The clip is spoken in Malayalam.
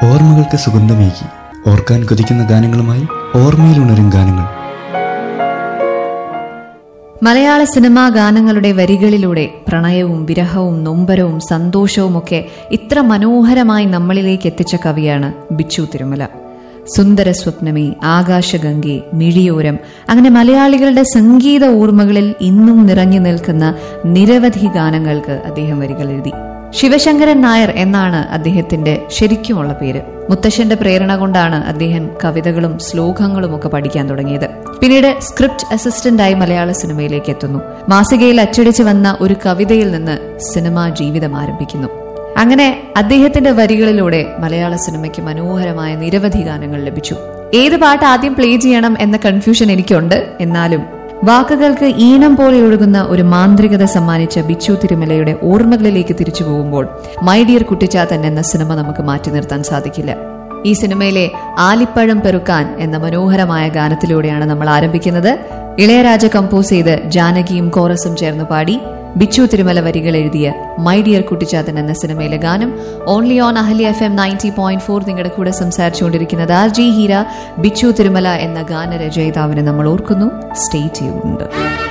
ഓർമ്മകൾക്ക് സുഗന്ധമേകി ഓർക്കാൻ കൊതിക്കുന്ന ഗാനങ്ങളുമായി ഓർമ്മയിലുണരും ഗാനങ്ങൾ. മലയാള സിനിമാ ഗാനങ്ങളുടെ വരികളിലൂടെ പ്രണയവും വിരഹവും നൊമ്പരവും സന്തോഷവുമൊക്കെ ഇത്ര മനോഹരമായി നമ്മളിലേക്ക് എത്തിച്ച കവിയാണ് ബിച്ചു തിരുമല. സുന്ദര സ്വപ്നമേ, ആകാശഗംഗേ, മിഴിയോരം, അങ്ങനെ മലയാളികളുടെ സംഗീത ഓർമ്മകളിൽ ഇന്നും നിറഞ്ഞു നിൽക്കുന്ന നിരവധി ഗാനങ്ങൾക്ക് അദ്ദേഹം വരികൾ എഴുതി. ശിവശങ്കരൻ നായർ എന്നാണ് അദ്ദേഹത്തിന്റെ ശരിക്കുമുള്ള പേര്. മുത്തശ്ശന്റെ പ്രേരണ കൊണ്ടാണ് അദ്ദേഹം കവിതകളും ശ്ലോകങ്ങളും ഒക്കെ പഠിക്കാൻ തുടങ്ങിയത്. പിന്നീട് സ്ക്രിപ്റ്റ് അസിസ്റ്റന്റായി മലയാള സിനിമയിലേക്ക് എത്തുന്നു. മാസികയിൽ അച്ചടിച്ചു വന്ന ഒരു കവിതയിൽ നിന്ന് സിനിമാ ജീവിതം ആരംഭിക്കുന്നു. അങ്ങനെ അദ്ദേഹത്തിന്റെ വരികളിലൂടെ മലയാള സിനിമയ്ക്ക് മനോഹരമായ നിരവധി ഗാനങ്ങൾ ലഭിച്ചു. ഏത് പാട്ട് ആദ്യം പ്ലേ ചെയ്യണം എന്ന കൺഫ്യൂഷൻ എനിക്കുണ്ട്. എന്നാലും വാക്കുകൾക്ക് ഈണം പോലെ ഒഴുകുന്ന ഒരു മാന്ത്രികത സമ്മാനിച്ച ബിച്ചു തിരുമലയുടെ ഓർമ്മകളിലേക്ക് തിരിച്ചു പോകുമ്പോൾ മൈ ഡിയർ കുട്ടിച്ചാത്തൻ എന്ന സിനിമ നമുക്ക് മാറ്റി നിർത്താൻ സാധിക്കില്ല. ഈ സിനിമയിലെ ആലിപ്പഴം പെറുക്കാൻ എന്ന മനോഹരമായ ഗാനത്തിലൂടെയാണ് നമ്മൾ ആരംഭിക്കുന്നത്. ഇളയരാജ കമ്പോസ് ചെയ്ത് ജാനകിയും കോറസും ചേർന്ന് പാടി ബിച്ചു തിരുമല വരികൾ എഴുതിയ മൈ ഡിയർ കുട്ടിച്ചാത്തൻ എന്ന സിനിമയിലെ ഗാനം ഓൺലി ഓൺ അഹല്യ FM 90.4. നിങ്ങളുടെ കൂടെ സംസാരിച്ചുകൊണ്ടിരിക്കുന്നത് RJ ഹീര. ബിച്ചു തിരുമല എന്ന ഗാനരചയിതാവിനെ നമ്മൾ ഓർക്കുന്നു. Stay tuned.